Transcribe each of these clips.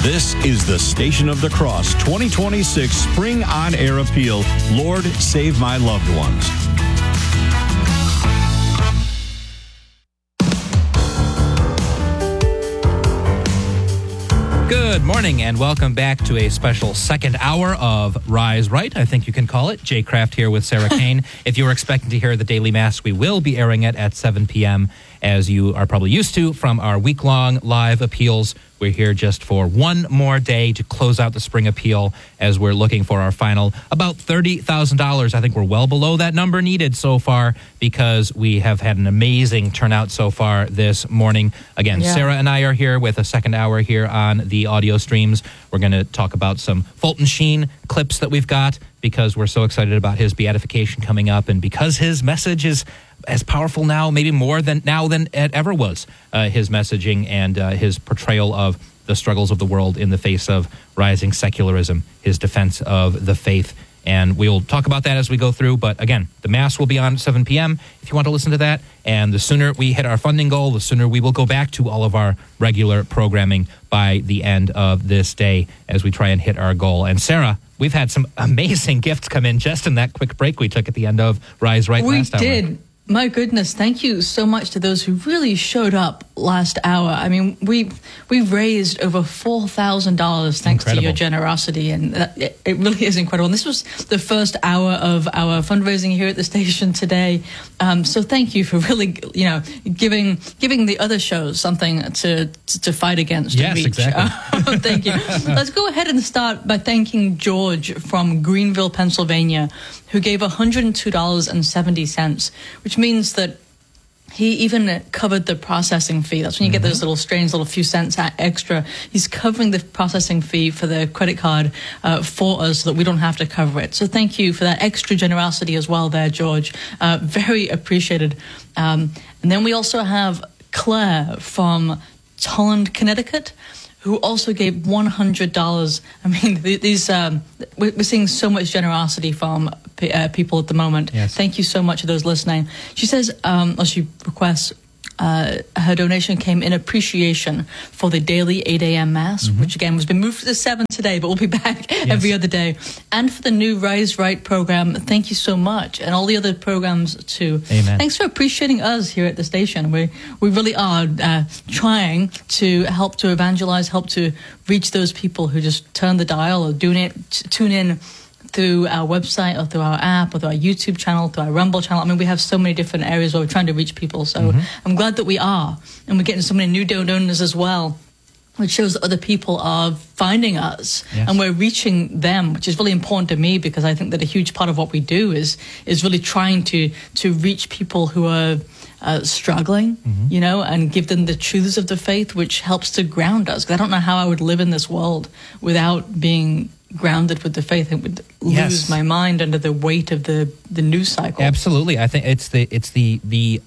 This is the Station of the Cross 2026 Spring On Air Appeal. Lord, save my loved ones. Good morning and welcome back to a special second hour of Rise Right, I think you can call it. Jay Kraft here with Sarah Kane. If you were expecting to hear the Daily Mass, we will be airing it at 7 p.m. as you are probably used to from our week-long live appeals. We're here just for one more day to close out the spring appeal as we're looking for our final about $30,000. I think we're well below that number needed so far because we have had an amazing turnout so far this morning. Again, Sarah and I are here with a second hour here on the audio streams. We're going to talk about some Fulton Sheen clips that we've got because we're so excited about his beatification coming up and because his message is as powerful now, maybe more than it ever was, his messaging and his portrayal of the struggles of the world in the face of rising secularism, his defense of the faith. And we'll talk about that as we go through. But again, the Mass will be on at 7 p.m. if you want to listen to that. And the sooner we hit our funding goal, the sooner we will go back to all of our regular programming by the end of this day as we try and hit our goal. And Sarah, we've had some amazing gifts come in just in that quick break we took at the end of Rise Right last hour. We did. My goodness, thank you so much to those who really showed up last hour. I mean, we raised over $4,000 thanks to your generosity, and it really is incredible. And this was the first hour of our fundraising here at the station today. So thank you for really, giving the other shows something to fight against. Yes, reach. Exactly. Thank you. Let's go ahead and start by thanking George from Greenville, Pennsylvania, who gave $102.70, which means that he even covered the processing fee. That's when you get those little few cents extra. He's covering the processing fee for the credit card for us so that we don't have to cover it. So thank you for that extra generosity as well there, George. Very appreciated. And then we also have Claire from Tolland, Connecticut, who also gave $100. I mean, we're seeing so much generosity from people at the moment. Yes. Thank you so much to those listening. She says, she requests, her donation came in appreciation for the daily 8 a.m. Mass, which again has been moved to 7 today, but we'll be back every other day. And for the new Rise Right program, thank you so much. And all the other programs too. Amen. Thanks for appreciating us here at the station. We really are trying to help to evangelize, help to reach those people who just turn the dial or tune in through our website or through our app or through our YouTube channel, through our Rumble channel. I mean, we have so many different areas where we're trying to reach people. So I'm glad that we are. And we're getting so many new donors as well, which shows that other people are finding us and we're reaching them, which is really important to me because I think that a huge part of what we do is really trying to reach people who are struggling, and give them the truths of the faith, which helps to ground us. Because I don't know how I would live in this world without being grounded with the faith. It would lose my mind under the weight of the news cycle. Absolutely. I think it's the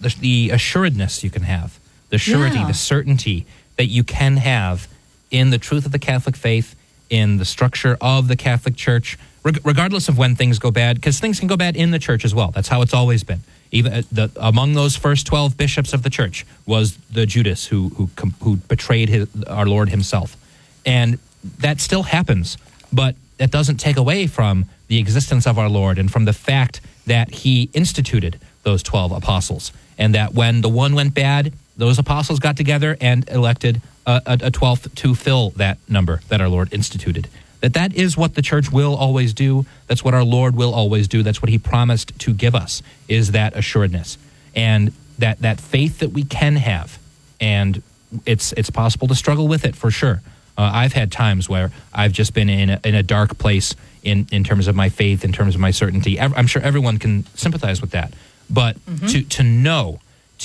assuredness you can have, the surety, the certainty that you can have in the truth of the Catholic faith, in the structure of the Catholic Church, regardless of when things go bad, because things can go bad in the Church as well. That's how it's always been. Even among those first 12 bishops of the Church was the Judas who betrayed our Lord himself. And that still happens, but that doesn't take away from the existence of our Lord and from the fact that he instituted those 12 apostles, and that when the one went bad, those apostles got together and elected a 12th to fill that number that our Lord instituted. That is what the Church will always do. That's what our Lord will always do. That's what he promised to give us, is that assuredness and that faith that we can have. And it's possible to struggle with it for sure. I've had times where I've just been in a dark place in terms of my faith, in terms of my certainty. I'm sure everyone can sympathize with that. But to know,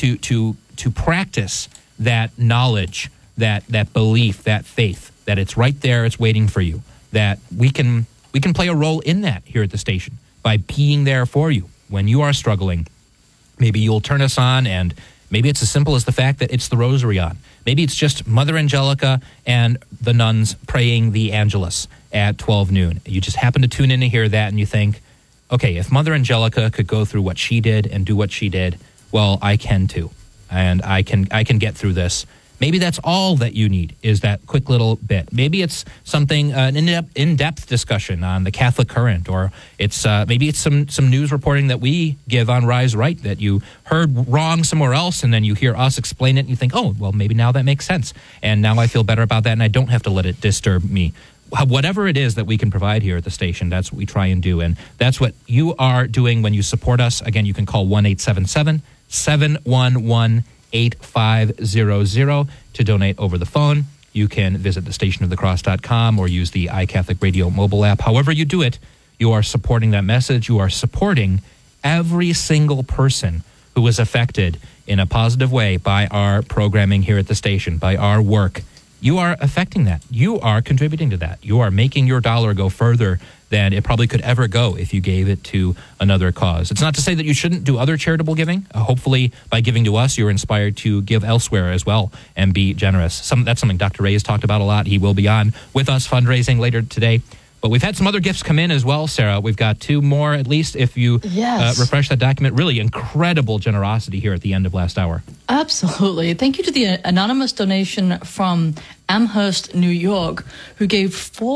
to practice that knowledge, that belief, that faith, that it's right there, it's waiting for you, that we can play a role in that here at the station by being there for you when you are struggling. Maybe you'll turn us on, and maybe it's as simple as the fact that it's the rosary on. Maybe it's just Mother Angelica and the nuns praying the Angelus at 12 noon. You just happen to tune in to hear that, and you think, okay, if Mother Angelica could go through what she did and do what she did, well, I can too. And I can get through this. Maybe that's all that you need is that quick little bit. Maybe it's something, an in-depth discussion on the Catholic current, or it's maybe it's some news reporting that we give on Rise Right that you heard wrong somewhere else, and then you hear us explain it, and you think, oh, well, maybe now that makes sense, and now I feel better about that, and I don't have to let it disturb me. Whatever it is that we can provide here at the station, that's what we try and do, and that's what you are doing when you support us. Again, you can call 1-877-711-8500 to donate over the phone. You can visit thestationofthecross.com or use the iCatholic Radio mobile app. However you do it, you are supporting that message. You are supporting every single person who is affected in a positive way by our programming here at the station, by our work. You are affecting that. You are contributing to that. You are making your dollar go further than it probably could ever go if you gave it to another cause. It's not to say that you shouldn't do other charitable giving. Hopefully, by giving to us, you're inspired to give elsewhere as well and be generous. That's something Dr. Ray has talked about a lot. He will be on with us fundraising later today. But we've had some other gifts come in as well, Sarah. We've got two more, at least, if you refresh that document. Really incredible generosity here at the end of last hour. Absolutely. Thank you to the anonymous donation from Amherst, New York, who gave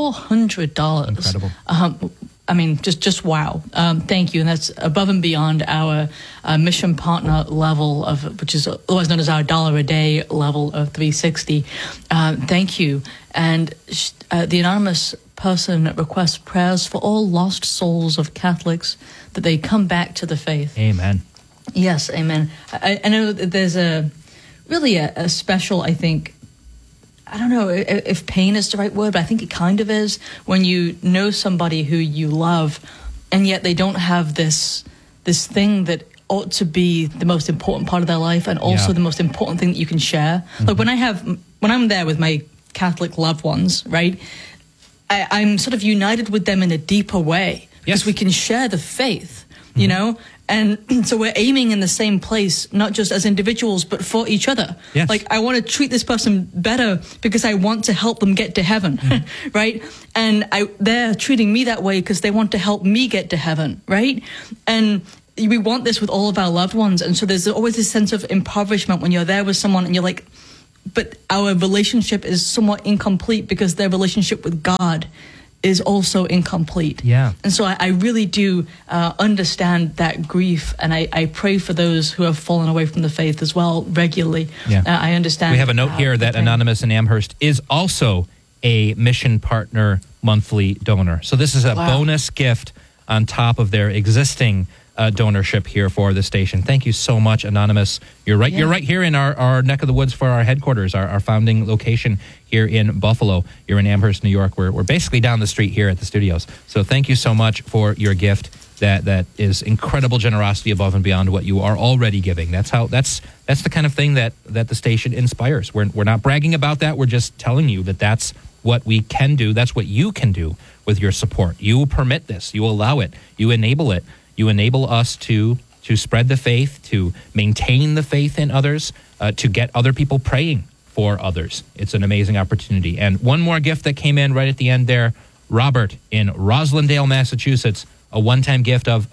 $400. Incredible. I mean, just wow. Thank you. And that's above and beyond our mission partner level of, which is otherwise known as our $1 a day level of $360. Thank you. And the anonymous person requests prayers for all lost souls of Catholics, that they come back to the faith. Amen. Yes, amen. I know that there's a special, I think, I don't know if pain is the right word, but I think it kind of is, when you know somebody who you love and yet they don't have this thing that ought to be the most important part of their life and also the most important thing that you can share. Mm-hmm. Like when I'm there with my Catholic loved ones, right, I'm sort of united with them in a deeper way because we can share the faith, you know? And so we're aiming in the same place, not just as individuals, but for each other. Yes. Like, I want to treat this person better because I want to help them get to heaven, right? And they're treating me that way because they want to help me get to heaven, right? And we want this with all of our loved ones. And so there's always this sense of impoverishment when you're there with someone and you're like, but our relationship is somewhat incomplete because their relationship with God is also incomplete. Yeah. And so I really do understand that grief, and I pray for those who have fallen away from the faith as well regularly. Yeah. I understand. We have a note here that Anonymous in Amherst is also a mission partner monthly donor. So this is a bonus gift on top of their existing donorship here for the station. Thank you so much, Anonymous. You're right. Yeah. You're right here in our neck of the woods for our headquarters, our founding location here in Buffalo. You're in Amherst, New York. We're basically down the street here at the studios. So thank you so much for your gift. That is incredible generosity above and beyond what you are already giving. That's the kind of thing that the station inspires. We're not bragging about that. We're just telling you that that's what we can do. That's what you can do with your support. You permit this. You allow it. You enable it. You enable us to spread the faith, to maintain the faith in others, to get other people praying for others. It's an amazing opportunity. And one more gift that came in right at the end there, Robert in Roslindale, Massachusetts, a one-time gift of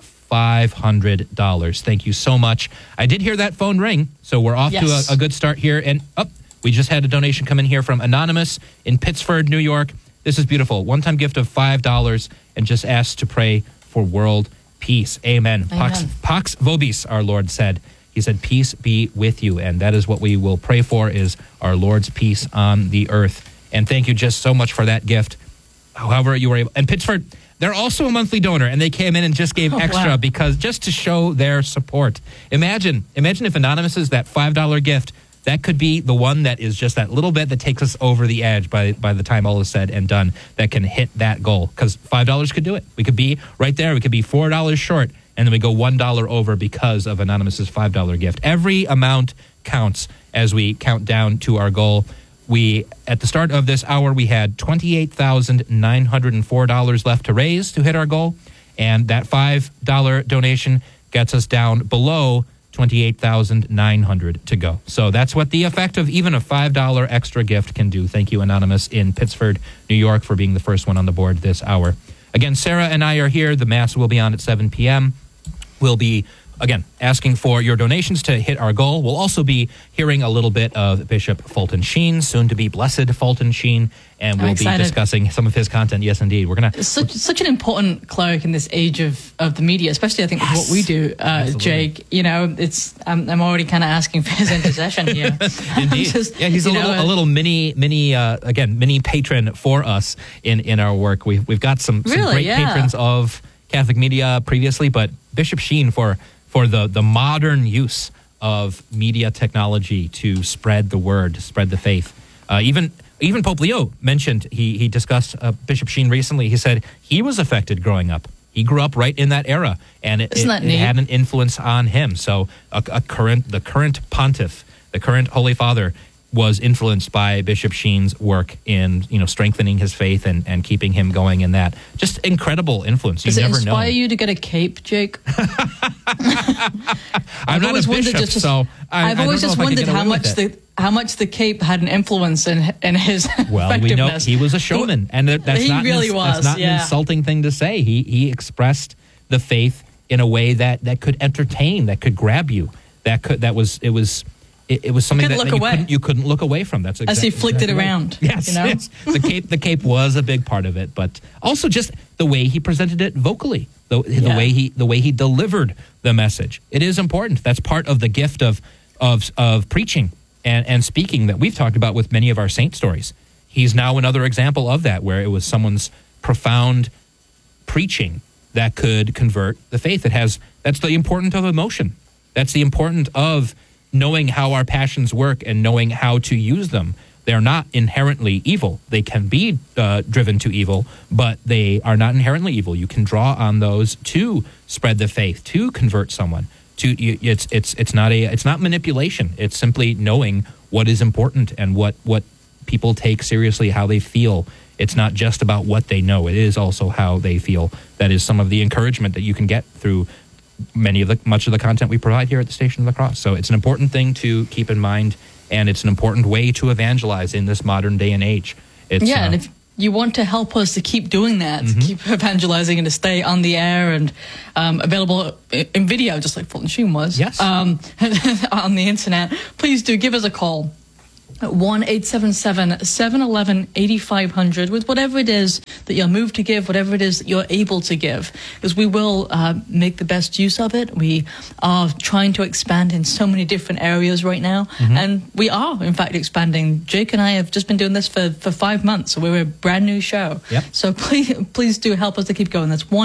$500. Thank you so much. I did hear that phone ring, so we're off to a good start here. And we just had a donation come in here from Anonymous in Pittsford, New York. This is beautiful. One-time gift of $5 and just asked to pray for world peace. Amen. Pax vobis, our Lord said. He said, peace be with you. And that is what we will pray for, is our Lord's peace on the earth. And thank you just so much for that gift. However you were able. And Pittsford, they're also a monthly donor, and they came in and just gave extra because just to show their support. Imagine if Anonymous is that $5 gift. That could be the one that is just that little bit that takes us over the edge by the time all is said and done, that can hit that goal. Because $5 could do it. We could be right there. We could be $4 short, and then we go $1 over because of Anonymous's $5 gift. Every amount counts as we count down to our goal. At the start of this hour, we had $28,904 left to raise to hit our goal, and that $5 donation gets us down below $28,900 to go. So that's what the effect of even a $5 extra gift can do. Thank you, Anonymous in Pittsford, New York, for being the first one on the board this hour. Again, Sarah and I are here. The Mass will be on at 7 p.m. We'll be again, asking for your donations to hit our goal. We'll also be hearing a little bit of Bishop Fulton Sheen, soon to be Blessed Fulton Sheen, and we'll be discussing some of his content. Yes, indeed. We're going to... Such an important cleric in this age of the media, especially, I think, with what we do, Jake. You know, I'm already kind of asking for his intercession here. Indeed. He's a little mini patron for us in our work. We've got some great patrons of Catholic media previously, but Bishop Sheen for the modern use of media technology to spread the word, to spread the faith. Even Pope Leo mentioned, he discussed Bishop Sheen recently. He said he was affected growing up. He grew up right in that era, and it had an influence on him. So the current pontiff, the current Holy Father, was influenced by Bishop Sheen's work in strengthening his faith and keeping him going in that. Just incredible influence. Does it inspire you to get a cape, Jake? I'm not a bishop, so I've always just wondered how much the cape had an influence in his Well, we know he was a showman, and that's not an insulting thing to say. He expressed the faith in a way that could entertain, that could grab you, it was something that you couldn't look away from. That's as he flicked it around. Yes, yes. The cape was a big part of it, but also just the way he presented it vocally, the way he delivered the message. It is important. That's part of the gift of preaching and speaking that we've talked about with many of our saint stories. He's now another example of that, where it was someone's profound preaching that could convert the faith. That's the importance of emotion. That's the importance of knowing how our passions work and knowing how to use them. They're not inherently evil. They can be driven to evil, but they are not inherently evil. You can draw on those to spread the faith, to convert someone. It's not manipulation. It's simply knowing what is important and what people take seriously, how they feel. It's not just about what they know. It is also how they feel. That is some of the encouragement that you can get through much of the content we provide here at the Station of the Cross. So it's an important thing to keep in mind, and it's an important way to evangelize in this modern day and age. And if you want to help us to keep doing that, to keep evangelizing and to stay on the air and available in video, just like Fulton Sheen was, on the internet, please do give us a call. 1-877-711-8500 with whatever it is that you're moved to give, whatever it is that you're able to give, because we will make the best use of it. We are trying to expand in so many different areas right now, and we are, in fact, expanding. Jake and I have just been doing this for 5 months, so we're a brand new show. Yep. So please do help us to keep going. That's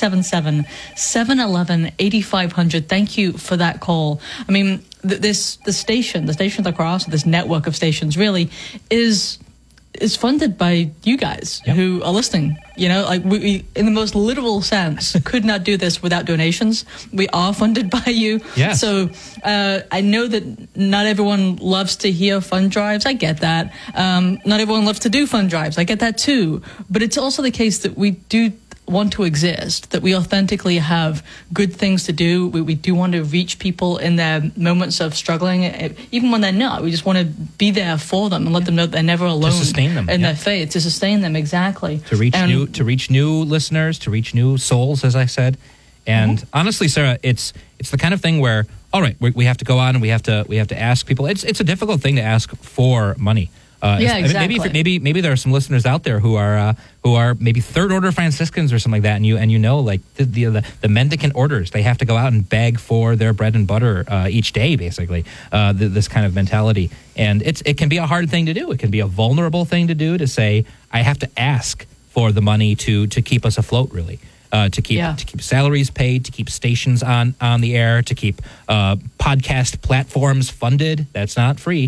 1-877-711-8500. Thank you for that call. I mean, the Station of the Cross, this network of stations, really is funded by you guys who are listening. We, in the most literal sense, could not do this without donations. We are funded by you. Yes. So I know that not everyone loves to hear fund drives. I get that. Not everyone loves to do fund drives. I get that too. But it's also the case that we do want to exist, that we authentically have good things to do. We do want to reach people in their moments of struggling, even when they're not. We just want to be there for them and let them know that they're never alone to sustain them, in their faith, to sustain them, exactly. To reach new listeners, to reach new souls, as I said. And honestly, Sarah, it's the kind of thing where, all right, we have to go on and we have to ask people. It's a difficult thing to ask for money. Exactly. Maybe there are some listeners out there who are maybe third order Franciscans or something like that, and you know, like the mendicant orders, they have to go out and beg for their bread and butter each day, basically. This kind of mentality, and it can be a hard thing to do. It can be a vulnerable thing to do, to say I have to ask for the money to keep us afloat, really. To keep salaries paid, to keep stations on the air, to keep podcast platforms funded. That's not free.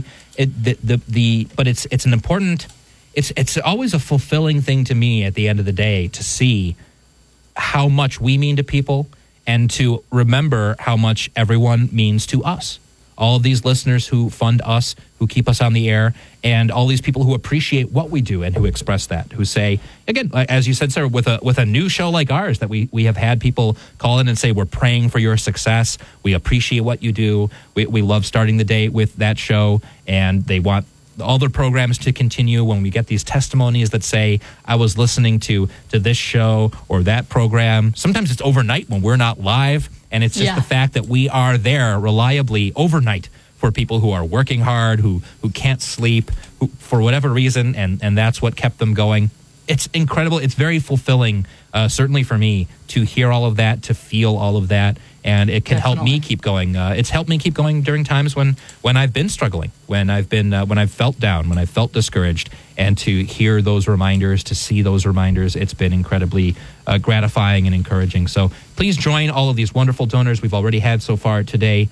But it's an important. It's always a fulfilling thing to me at the end of the day to see how much we mean to people and to remember how much everyone means to us. All of these listeners who fund us, who keep us on the air, and all these people who appreciate what we do and who express that, who say, again, as you said, Sarah, with a new show like ours, that we have had people call in and say, we're praying for your success. We appreciate what you do. We love starting the day with that show, and they want all their programs to continue. When we get these testimonies that say, I was listening to this show or that program, sometimes it's overnight when we're not live, And it's just the fact that we are there reliably overnight for people who are working hard, who can't sleep, who, for whatever reason, and that's what kept them going. It's incredible. It's very fulfilling, certainly for me, to hear all of that, to feel all of that, and it can help me keep going. It's helped me keep going during times when I've been struggling, when I've felt down, when I've felt discouraged, and to hear those reminders, to see those reminders, it's been incredibly gratifying and encouraging. So please join all of these wonderful donors we've already had so far today.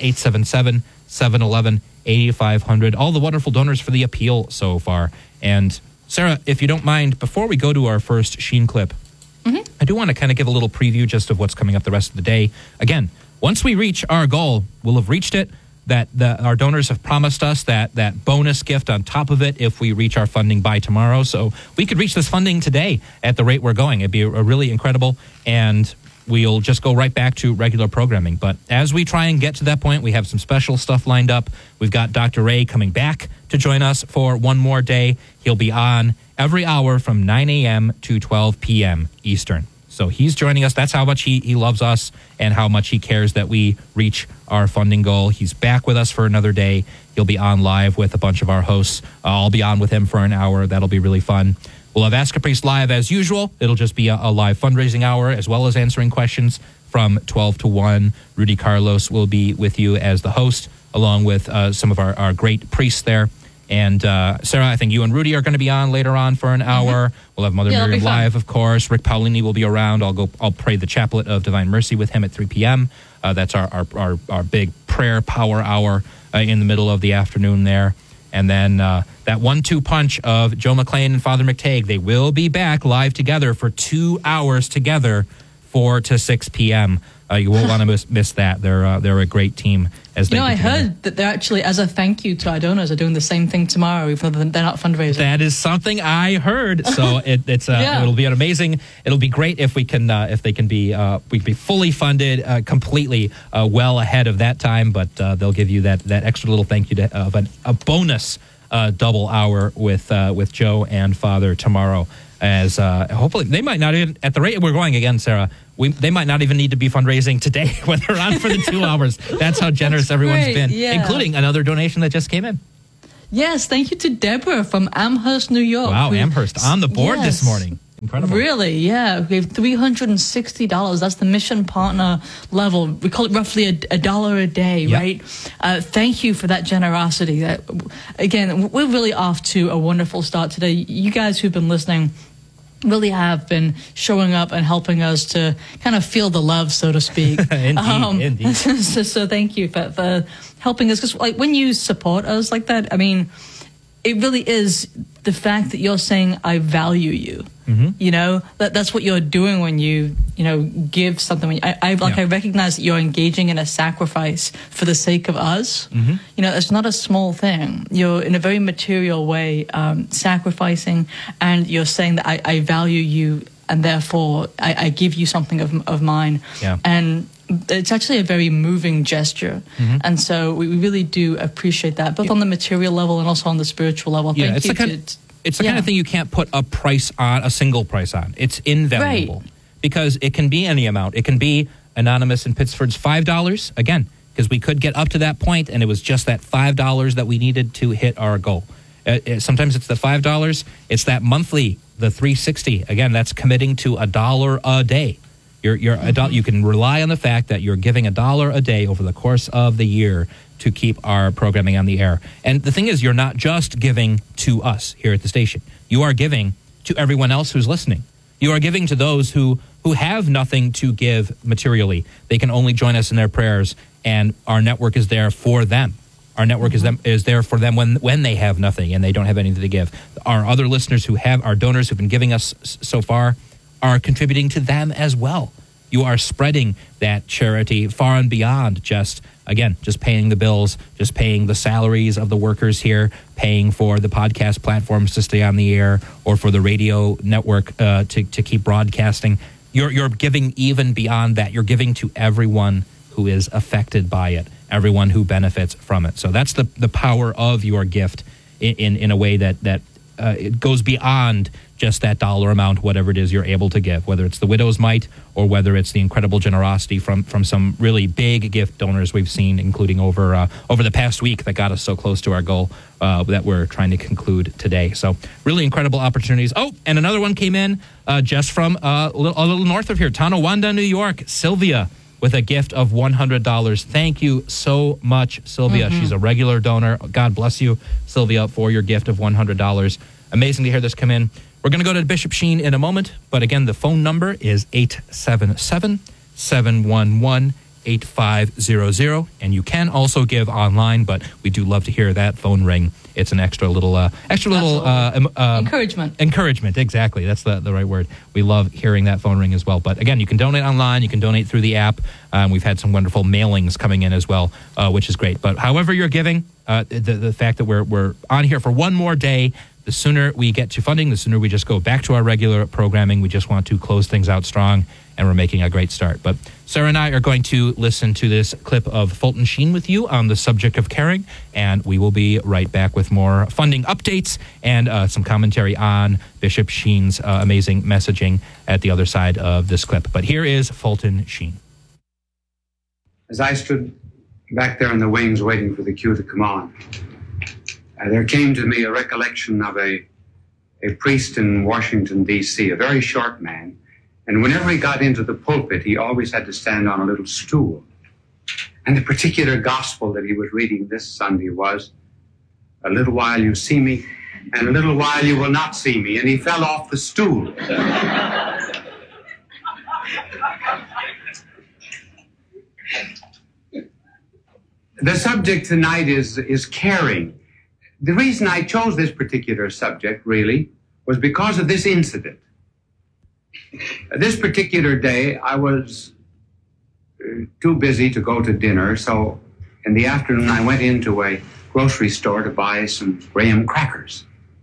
1-877-711-8500. All the wonderful donors for the appeal so far. And Sarah, if you don't mind, before we go to our first Sheen clip, I do want to kind of give a little preview just of what's coming up the rest of the day. Again, once we reach our goal, we'll have reached it. Our donors have promised us that bonus gift on top of it if we reach our funding by tomorrow. So we could reach this funding today at the rate we're going. It'd be a really incredible, and we'll just go right back to regular programming. But as we try and get to that point, we have some special stuff lined up. We've got Dr. Ray coming back to join us for one more day. He'll be on every hour from 9 a.m. to 12 p.m. Eastern. So he's joining us. That's how much he loves us and how much he cares that we reach our funding goal. He's back with us for another day. He'll be on live with a bunch of our hosts. I'll be on with him for an hour. That'll be really fun. We'll have Ask a Priest live as usual. It'll just be a live fundraising hour as well as answering questions from 12 to 1. Rudy Carlos will be with you as the host, along with some of our great priests there. And Sarah, I think you and Rudy are going to be on later on for an hour. We'll have Mother Miriam live, of course. Rick Paolini will be around. I'll pray the Chaplet of Divine Mercy with him at 3 p.m. That's our big prayer power hour in the middle of the afternoon there. And then that 1-2 punch of Joe McLean and Father McTague, they will be back live together for 2 hours together, 4 to 6 p.m. You won't want to miss that. They're a great team. I heard that they're actually, as a thank you to our donors, are doing the same thing tomorrow, even though they're not fundraising. That is something I heard. So it'll be an amazing. It'll be great if we can if they can be we can be fully funded completely well ahead of that time. But they'll give you that extra little thank you of a bonus double hour with Joe and Father tomorrow. As hopefully they might not even, at the rate we're going again, Sarah, they might not even need to be fundraising today when they're on for the 2 hours. That's how generous everyone's been, including another donation that just came in. Yes, thank you to Deborah from Amherst, New York. Wow, Amherst on the board this morning. Incredible. Really, yeah. We have $360. That's the mission partner level. We call it roughly $1 a day, right? Thank you for that generosity. Again, we're really off to a wonderful start today. You guys who've been listening really have been showing up and helping us to kind of feel the love, so to speak. Indeed. So thank you for helping us. Because when you support us like that, I mean, it really is the fact that you're saying, I value you. You know, that's what you're doing when you give something. I recognize that you're engaging in a sacrifice for the sake of us. You know, it's not a small thing. You're in a very material way sacrificing, and you're saying that I value you, and therefore I give you something of mine. And it's actually a very moving gesture. And so we really do appreciate that, both on the material level and also on the spiritual level. Thank you. It's the kind of thing you can't put a single price on. It's invaluable because it can be any amount. It can be Anonymous in Pittsford's $5, again, because we could get up to that point and it was just that $5 that we needed to hit our goal. Sometimes it's the $5. It's that monthly, the $360. Again, that's committing to $1 a day. You can rely on the fact that you're giving $1 a day over the course of the year to keep our programming on the air. And the thing is, you're not just giving to us here at the station. You are giving to everyone else who's listening. You are giving to those who have nothing to give materially. They can only join us in their prayers, and our network is there for them. Our network is there for them when they have nothing and they don't have anything to give. Our other listeners our donors who've been giving us so far, are contributing to them as well. You are spreading that charity far and beyond just paying the bills, just paying the salaries of the workers here, paying for the podcast platforms to stay on the air, or for the radio network to keep broadcasting. You're giving even beyond that. You're giving to everyone who is affected by it, everyone who benefits from it. So that's the power of your gift in a way that it goes beyond just that dollar amount, whatever it is you're able to give, whether it's the widow's mite or whether it's the incredible generosity from some really big gift donors we've seen, including over the past week that got us so close to our goal that we're trying to conclude today. So really incredible opportunities. Oh, and another one came in just from a little north of here, Tonawanda, New York. Sylvia with a gift of $100. Thank you so much, Sylvia. She's a regular donor. God bless you, Sylvia, for your gift of $100. Amazing to hear this come in. We're going to go to Bishop Sheen in a moment, but again, the phone number is 877-711-8500, and you can also give online, but we do love to hear that phone ring. It's an extra little encouragement. Encouragement, exactly. That's the right word. We love hearing that phone ring as well. But again, you can donate online. You can donate through the app. We've had some wonderful mailings coming in as well, which is great. But however you're giving, the fact that we're on here for one more day, the sooner we get to funding, the sooner we just go back to our regular programming. We just want to close things out strong, and we're making a great start. But Sarah and I are going to listen to this clip of Fulton Sheen with you on the subject of caring, and we will be right back with more funding updates and some commentary on Bishop Sheen's amazing messaging at the other side of this clip. But here is Fulton Sheen. As I stood back there in the wings waiting for the cue to come on, there came to me a recollection of a priest in Washington, D.C., a very short man. And whenever he got into the pulpit, he always had to stand on a little stool. And the particular gospel that he was reading this Sunday was, "A little while you see me, and a little while you will not see me." And he fell off the stool. The subject tonight is caring. The reason I chose this particular subject, really, was because of this incident. This particular day, I was too busy to go to dinner, so in the afternoon I went into a grocery store to buy some graham crackers.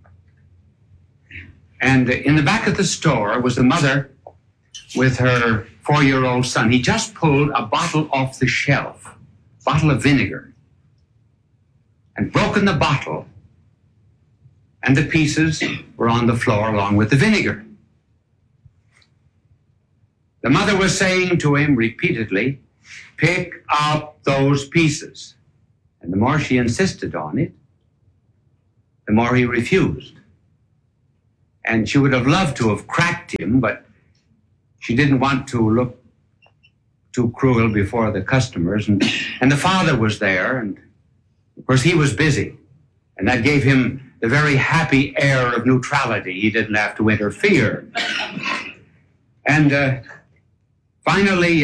And in the back of the store was a mother with her 4-year-old son. He just pulled a bottle off the shelf, bottle of vinegar, and broken the bottle, and the pieces were on the floor along with the vinegar. The mother was saying to him repeatedly, "Pick up those pieces." And the more she insisted on it, the more he refused. And she would have loved to have cracked him, but she didn't want to look too cruel before the customers. And the father was there, and of course he was busy. And that gave him the very happy air of neutrality. He didn't have to interfere. And finally,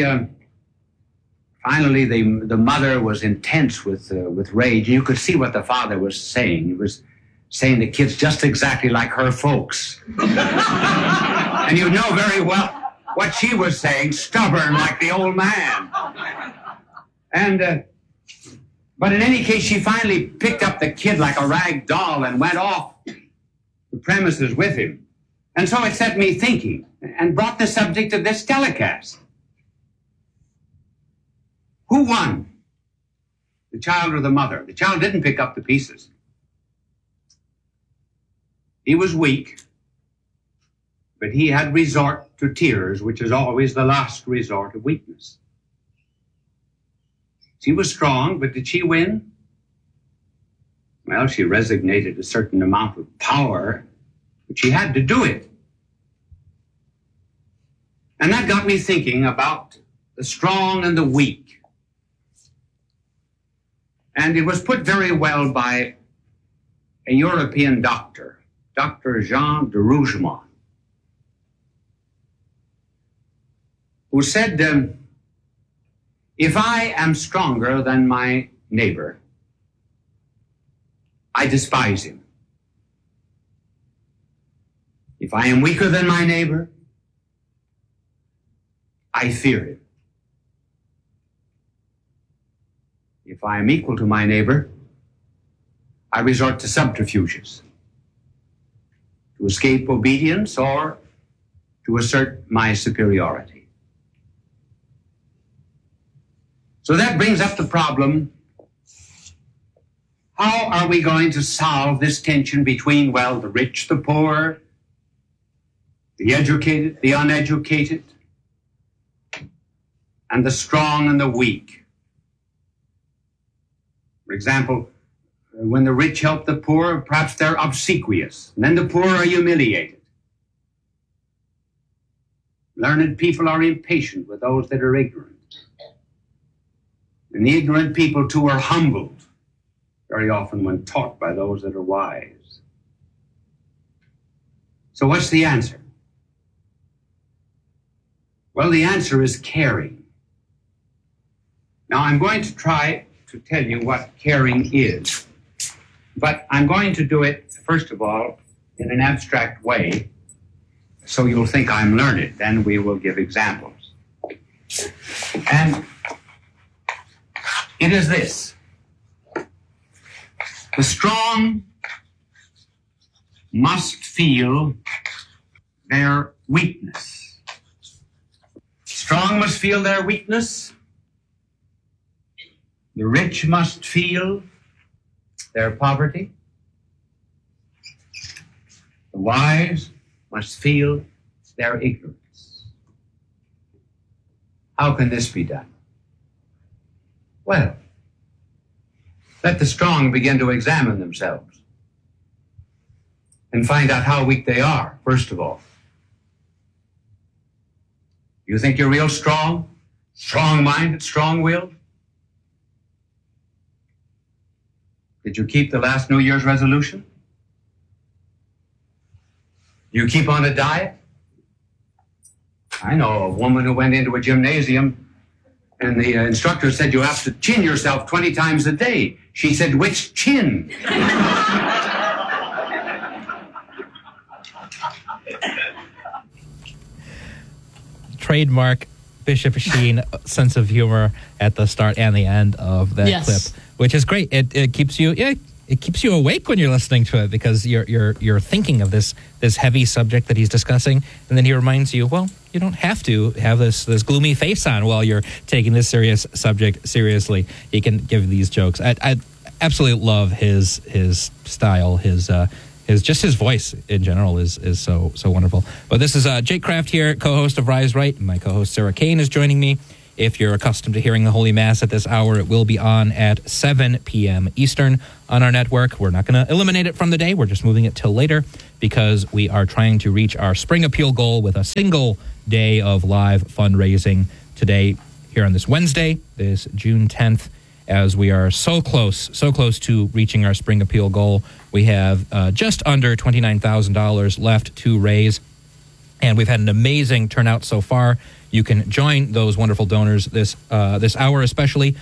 the mother was intense with rage. You could see what the father was saying. He was saying the kid's just exactly like her folks. And you know very well what she was saying, stubborn like the old man. And but in any case, she finally picked up the kid like a rag doll and went off the premises with him. And so it set me thinking and brought the subject of this telecast. Who won? The child or the mother? The child didn't pick up the pieces. He was weak, but he had resort to tears, which is always the last resort of weakness. She was strong, but did she win? Well, she resignated a certain amount of power, but she had to do it. And that got me thinking about the strong and the weak. And it was put very well by a European doctor, Dr. Jean de Rougemont, who said, if I am stronger than my neighbor, I despise him. If I am weaker than my neighbor, I fear him. If I am equal to my neighbor, I resort to subterfuges to escape obedience or to assert my superiority. So that brings up the problem, How are we going to solve this tension between, well, the rich, the poor, the educated, the uneducated, and the strong and the weak? For example, when the rich help the poor, perhaps they're obsequious, and then the poor are humiliated. Learned people are impatient with those that are ignorant. And the ignorant people, too, are humbled very often when taught by those that are wise. So what's the answer? Well, the answer is caring. Now, I'm going to try to tell you what caring is, but I'm going to do it, first of all, in an abstract way, so you'll think I'm learned. Then we will give examples. And it is this. The strong must feel their weakness. Strong must feel their weakness. The rich must feel their poverty. The wise must feel their ignorance. How can this be done? Well, let the strong begin to examine themselves and find out how weak they are, first of all. You think you're real strong? Strong-minded, strong-willed? Did you keep the last New Year's resolution? You keep on a diet? I know a woman who went into a gymnasium and the instructor said you have to chin yourself 20 times a day. She said, which chin? Trademark Bishop Sheen sense of humor at the start and the end of that clip, which is great. It keeps you it keeps you awake when you're listening to it because you're thinking of this heavy subject that he's discussing, and then he reminds you, well, you don't have to have this gloomy face on while you're taking this serious subject seriously. He can give these jokes. I absolutely love his style, his voice in general is so wonderful. But this is Jake Kraft here, co-host of Rise Right. My co-host Sarah Kane is joining me. If you're accustomed to hearing the Holy Mass at this hour, it will be on at 7 p.m. Eastern on our network. We're not going to eliminate it from the day. We're just moving it till later because we are trying to reach our spring appeal goal with a single day of live fundraising today here on this Wednesday, this June 10th. As we are so close to reaching our spring appeal goal. We have just under $29,000 left to raise, and we've had an amazing turnout so far. You can join those wonderful donors this hour, especially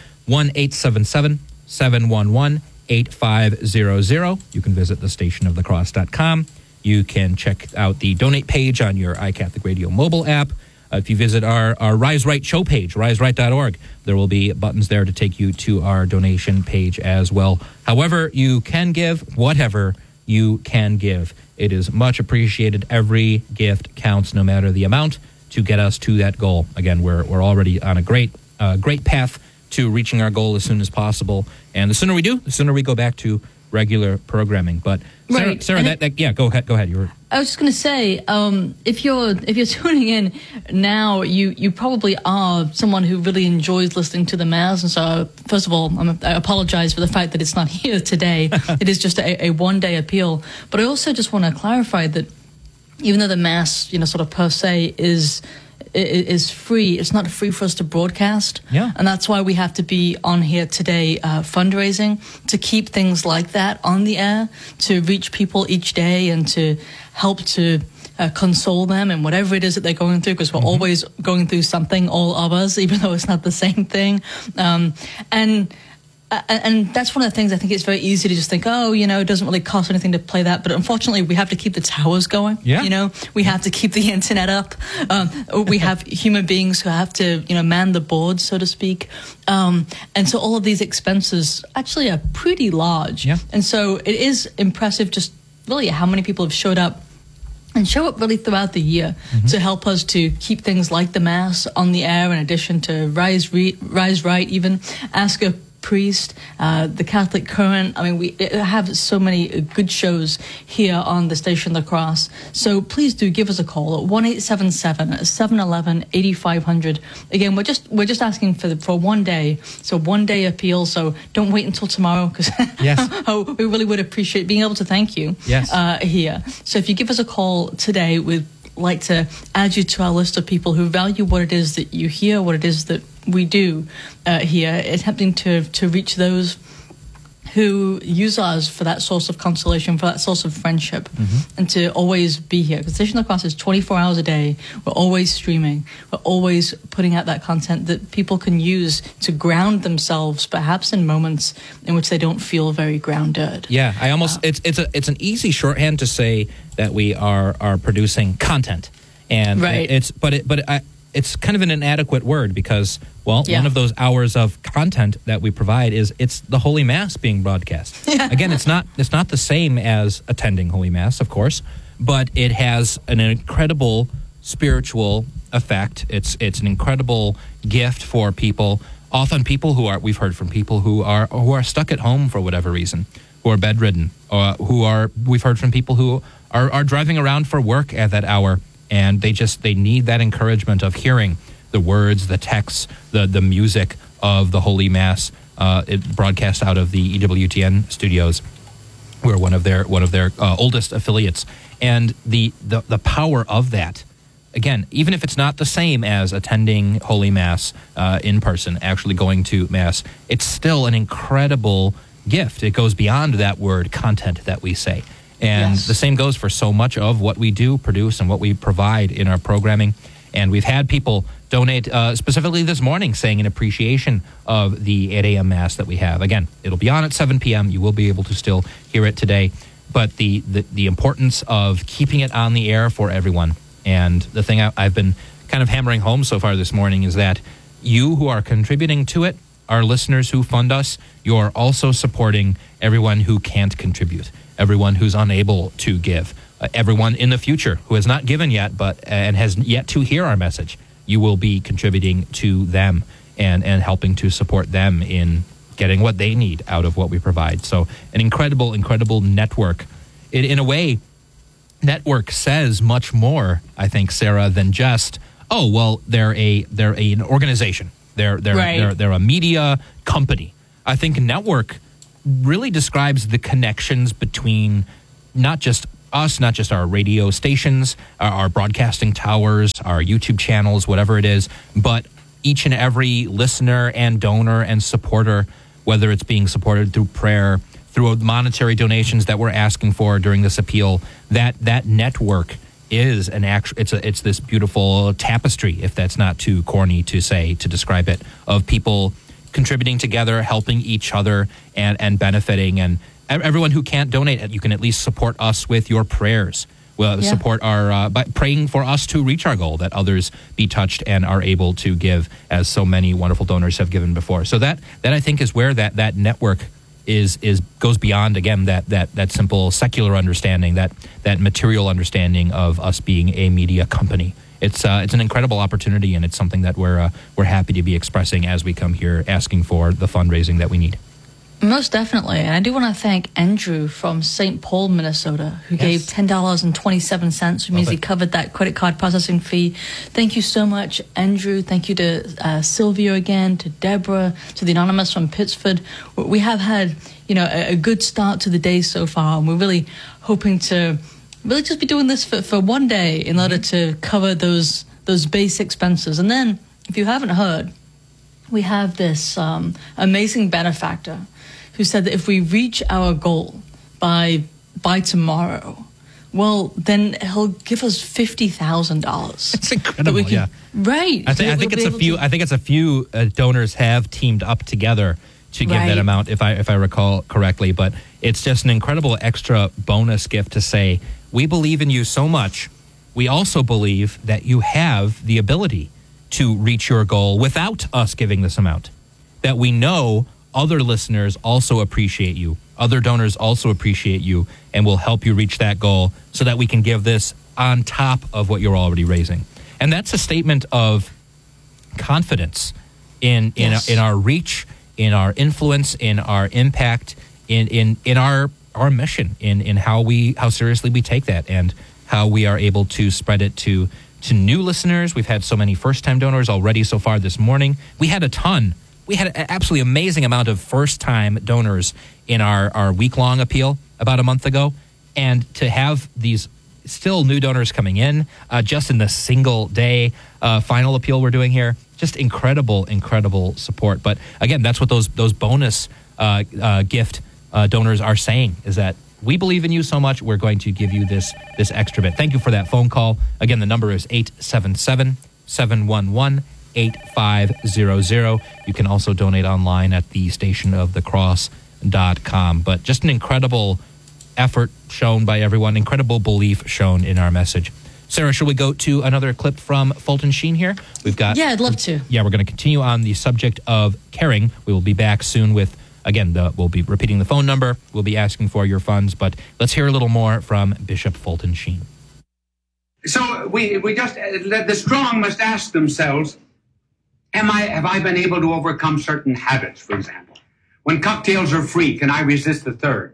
1-877-711-8500. You can visit thestationofthecross.com. You can check out the donate page on your iCatholic Radio mobile app. If you visit our Rise Right show page, riseright.org, there will be buttons there to take you to our donation page as well. However you can give, whatever you can give, it is much appreciated. Every gift counts, no matter the amount, to get us to that goal. Again, we're already on a great path to reaching our goal as soon as possible. And the sooner we do, the sooner we go back to regular programming. But right. Sarah, go ahead. You were. I was just going to say, if you're tuning in now, you probably are someone who really enjoys listening to the Mass. And so, first of all, I apologize for the fact that it's not here today. It is just a one-day appeal. But I also just want to clarify that even though the Mass, sort of per se is free, it's not free for us to broadcast. Yeah. And that's why we have to be on here today fundraising to keep things like that on the air, to reach people each day and to help to console them and whatever it is that they're going through, because we're always going through something, all of us, even though it's not the same thing. And that's one of the things I think it's very easy to just think, it doesn't really cost anything to play that. But unfortunately, we have to keep the towers going. Yeah. We have to keep the internet up. We have human beings who have to, man the board, so to speak. And so all of these expenses actually are pretty large. Yeah. And so it is impressive just really how many people have showed up and show up really throughout the year to help us to keep things like the Mass on the air, in addition to Rise Right, even Ask a Priest, the Catholic Current. I mean, we have so many good shows here on the Station of the Cross. So please do give us a call at 1-877-711-8500. Again, we're just asking for one day, so 1 day appeal. So don't wait until tomorrow, because yes. we really would appreciate being able to thank you. Yes. Here. So if you give us a call today, we'd like to add you to our list of people who value what it is that you hear, what it is that we do here, attempting to reach those who use us for that source of consolation, for that source of friendship, and to always be here. Because Station of the Cross is 24 hours a day. We're always streaming. We're always putting out that content that people can use to ground themselves, perhaps in moments in which they don't feel very grounded. Yeah, I almost it's an easy shorthand to say that we are producing content, and right. It's kind of an inadequate word because, well, one of those hours of content that we provide it's the Holy Mass being broadcast. Again, it's not the same as attending Holy Mass, of course, but it has an incredible spiritual effect. It's an incredible gift for people. Often people we've heard from people who are stuck at home for whatever reason, who are bedridden, or we've heard from people who are driving around for work at that hour. And they need that encouragement of hearing the words, the texts, the music of the Holy Mass. It broadcast out of the EWTN studios. We're one of their oldest affiliates, and the power of that. Again, even if it's not the same as attending Holy Mass in person, actually going to Mass, it's still an incredible gift. It goes beyond that word content that we say. And the same goes for so much of what we do produce and what we provide in our programming. And we've had people donate specifically this morning saying in appreciation of the 8 a.m. Mass that we have. Again, it'll be on at 7 p.m. You will be able to still hear it today. But the importance of keeping it on the air for everyone. And the thing I've been kind of hammering home so far this morning is that you who are contributing to it, our listeners who fund us, you're also supporting everyone who can't contribute. Everyone who's unable to give, everyone in the future who has not given yet, and has yet to hear our message, you will be contributing to them and helping to support them in getting what they need out of what we provide. So an incredible, incredible network. In a way, network says much more, I think, Sarah, than just, they're an organization. They're a media company. I think network really describes the connections between not just us, not just our radio stations, our broadcasting towers, our YouTube channels, whatever it is, but each and every listener and donor and supporter, whether it's being supported through prayer, through monetary donations that we're asking for during this appeal, that network is it's this beautiful tapestry, if that's not too corny to say, to describe it, of people contributing together, helping each other, and benefiting. And everyone who can't donate, you can at least support us with your prayers. Support our by praying for us to reach our goal, that others be touched and are able to give, as so many wonderful donors have given before. So that I think is where that network goes beyond, again, that simple secular understanding, that material understanding of us being a media company. It's an incredible opportunity, and it's something that we're happy to be expressing as we come here asking for the fundraising that we need. Most definitely. And I do want to thank Andrew from St. Paul, Minnesota, who gave $10.27, which means he covered that credit card processing fee. Thank you so much, Andrew. Thank you to Silvio again, to Deborah, to the Anonymous from Pittsford. We have had, a good start to the day so far, and we're really hoping to really just be doing this for 1 day in order to cover those base expenses. And then, if you haven't heard, we have this amazing benefactor who said that if we reach our goal by tomorrow, well, then he'll give us $50,000. It's incredible, yeah. Right. I think it's a few donors have teamed up together to give that amount, if I recall correctly. But it's just an incredible extra bonus gift to say, we believe in you so much. We also believe that you have the ability to reach your goal without us giving this amount. That we know other listeners also appreciate you. Other donors also appreciate you and will help you reach that goal so that we can give this on top of what you're already raising. And that's a statement of confidence in our reach, in our influence, in our impact, in our mission, in how seriously we take that, and how we are able to spread it to new listeners. We've had so many first-time donors already so far this morning. We had an absolutely amazing amount of first-time donors in our week-long appeal about a month ago. And to have these still new donors coming in just in the single day final appeal we're doing here, just incredible support. But again, that's what those bonus gift donors are saying, is that we believe in you so much, we're going to give you this extra bit. Thank you for that phone call. Again, the number is 877-711-8500. You can also donate online at thestationofthecross.com. But just an incredible effort shown by everyone, incredible belief shown in our message. Sarah, should we go to another clip from Fulton Sheen here? Yeah, I'd love to. Yeah, we're going to continue on the subject of caring. We will be back soon with, again, we'll be repeating the phone number. We'll be asking for your funds, but let's hear a little more from Bishop Fulton Sheen. So we just, the strong must ask themselves, have I been able to overcome certain habits, for example? When cocktails are free, can I resist the third?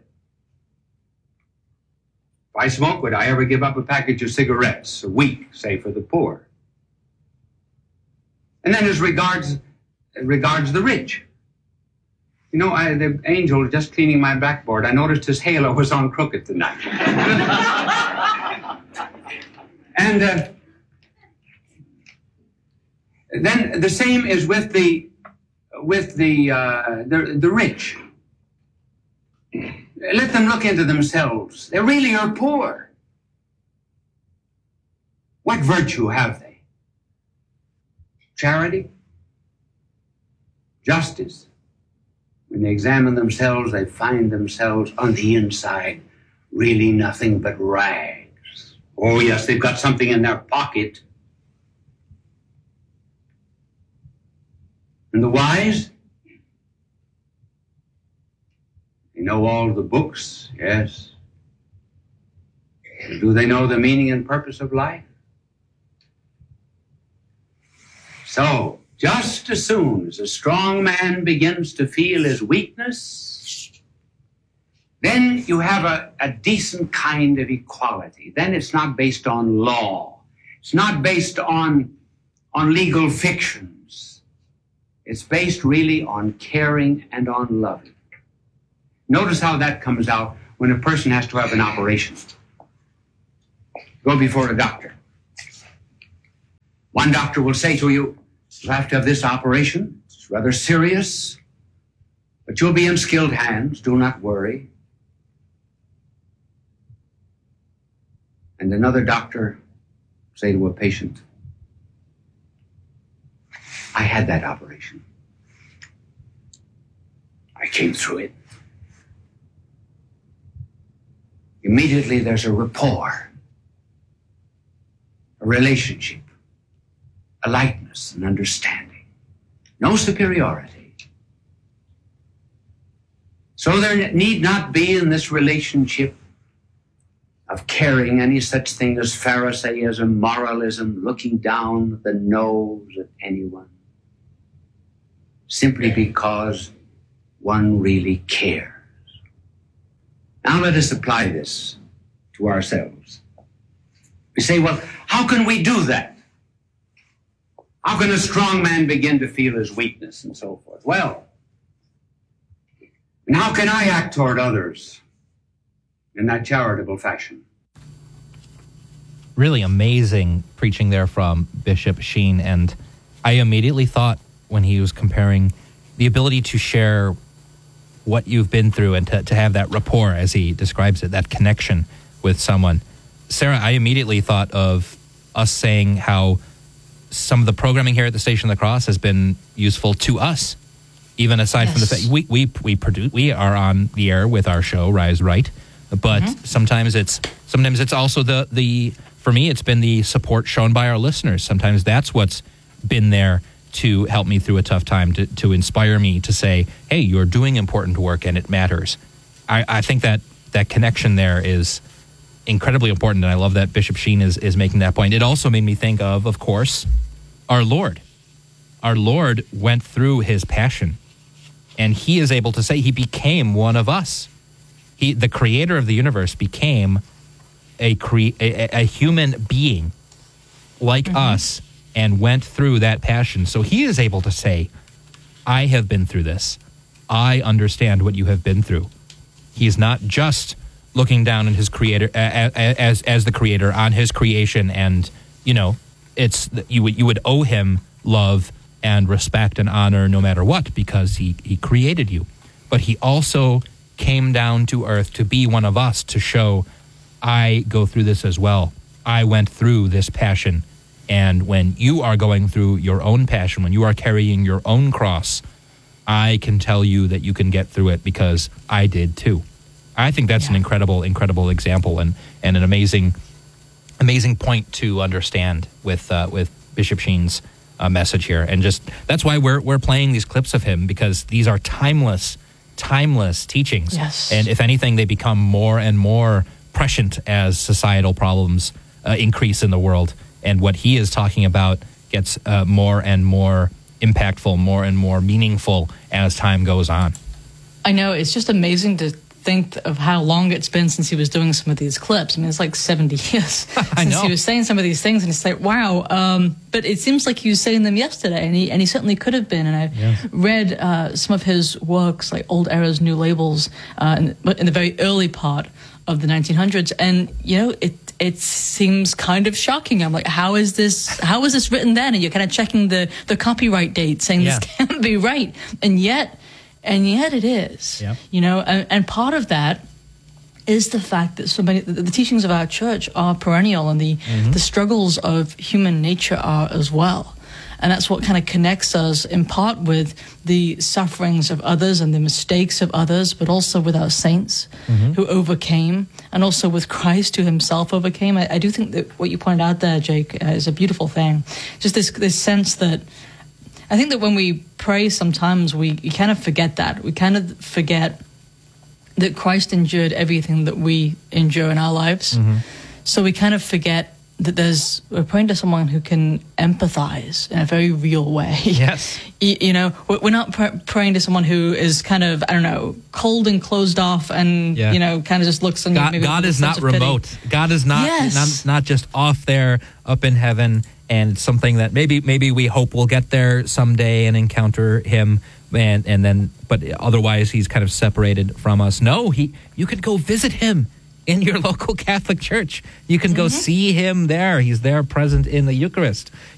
If I smoke, would I ever give up a package of cigarettes a week, say, for the poor? And then as regards the rich. You know, the angel just cleaning my backboard, I noticed his halo was on crooked tonight. And then the same is with the rich. Let them look into themselves. They really are poor. What virtue have they? Charity? Justice? When they examine themselves, they find themselves on the inside really nothing but rags. Oh, yes, they've got something in their pocket. And the wise? They know all the books, yes. But do they know the meaning and purpose of life? So, just as soon as a strong man begins to feel his weakness, then you have a decent kind of equality. Then it's not based on law. It's not based on legal fictions. It's based really on caring and on loving. Notice how that comes out when a person has to have an operation. Go before a doctor. One doctor will say to you, you'll have to have this operation. It's rather serious, but you'll be in skilled hands. Do not worry. And another doctor say to a patient, I had that operation. I came through it. Immediately there's a rapport, a relationship, a likeness, an understanding. No superiority. So there need not be in this relationship of caring any such thing as Pharisaism, moralism, looking down the nose at anyone, simply because one really cares. Now let us apply this to ourselves. We say, well, how can we do that? How can a strong man begin to feel his weakness and so forth? Well, and how can I act toward others in that charitable fashion? Really amazing preaching there from Bishop Sheen. And I immediately thought, when he was comparing the ability to share what you've been through and to have that rapport, as he describes it, that connection with someone. Sarah, I immediately thought of us saying how some of the programming here at the Station of the Cross has been useful to us, even aside from the fact we are on the air with our show Rise Right, but sometimes it's also the for me it's been the support shown by our listeners. Sometimes that's what's been there to help me through a tough time, to inspire me to say, hey, you're doing important work and it matters. I think that connection there is incredibly important, and I love that Bishop Sheen is making that point. It also made me think of course, our Lord. Our Lord went through his passion And he is able to say he became one of us. The creator of the universe became a human being like us and went through that passion. So he is able to say, I have been through this. I understand what you have been through. He's not just looking down on his creator as the creator on his creation, and it's you would owe him love and respect and honor no matter what, because he created you. But he also came down to earth to be one of us, to show, I go through this as well. I went through this passion. And when you are going through your own passion, when you are carrying your own cross, I can tell you that you can get through it because I did too. I think that's an incredible, incredible example and an amazing point to understand with Bishop Sheen's message here. And just that's why we're playing these clips of him, because these are timeless teachings. Yes. And if anything, they become more and more prescient as societal problems increase in the world. And what he is talking about gets more and more impactful, more and more meaningful as time goes on. I know, it's just amazing to think of how long it's been since he was doing some of these clips. I mean, it's like 70 years since he was saying some of these things, and it's like, wow. But it seems like he was saying them yesterday, and he certainly could have been. And I read some of his works, like Old Errors, New Labels, in the very early part of the 1900s, and it seems kind of shocking. I'm like, how is this written then? And you're kind of checking the copyright date, saying this can't be right, and yet it is. Yeah. And part of that is the fact that the teachings of our church are perennial, and the struggles of human nature are as well. And that's what kind of connects us in part with the sufferings of others and the mistakes of others, but also with our saints who overcame, and also with Christ who himself overcame. I do think that what you pointed out there, Jake, is a beautiful thing. Just this sense that I think that when we pray sometimes we kind of forget that. We kind of forget that Christ endured everything that we endure in our lives. So we kind of forget that we're praying to someone who can empathize in a very real way. Yes. We're not praying to someone who is kind of, I don't know, cold and closed off and, kind of just looks on you. God is not remote. God is not just off there up in heaven, and something that maybe we hope we'll get there someday and encounter him, and then, but otherwise he's kind of separated from us. No, you could go visit him in your local Catholic church. You can go see him there. He's there present in the Eucharist.